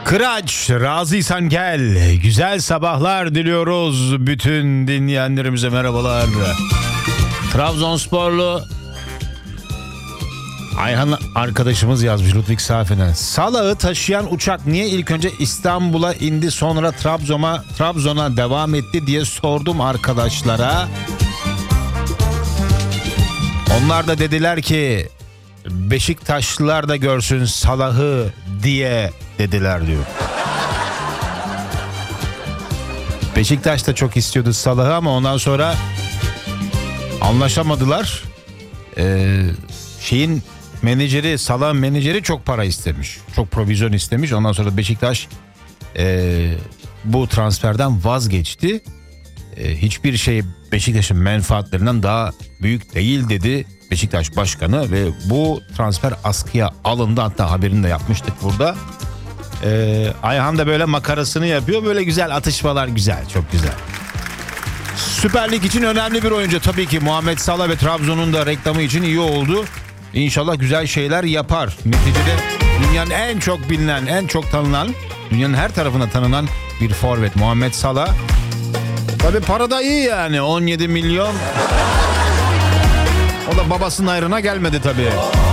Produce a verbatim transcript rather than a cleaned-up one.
Kıraç, razıysan gel. Güzel sabahlar diliyoruz bütün dinleyenlerimize, merhabalar. Trabzonsporlu Ayhan arkadaşımız yazmış Ludwigshafen'den. Salağı taşıyan uçak niye ilk önce İstanbul'a indi sonra Trabzon'a Trabzon'a devam etti diye sordum arkadaşlara. Onlar da dediler ki Beşiktaşlılar da görsün Salah'ı diye dediler diyor. Beşiktaş da çok istiyordu Salah'ı ama ondan sonra anlaşamadılar. Ee, şeyin menajeri, Salah'ın menajeri çok para istemiş. Çok provizyon istemiş. Ondan sonra Beşiktaş e, bu transferden vazgeçti. E, hiçbir şey Beşiktaş'ın menfaatlerinden daha büyük değil dedi Beşiktaş Başkanı ve bu transfer askıya alındı. Hatta haberini de yapmıştık burada. Ee, Ayhan da böyle makarasını yapıyor. Böyle güzel atışmalar, güzel, çok güzel. Süper Lig için önemli bir oyuncu tabii ki. Muhammed Salah ve Trabzon'un da reklamı için iyi oldu. İnşallah güzel şeyler yapar. Neticede dünyanın en çok bilinen, en çok tanınan, dünyanın her tarafına tanınan bir forvet Muhammed Salah. Tabii para da iyi yani, on yedi milyon. O da babasının ayrına gelmedi tabii.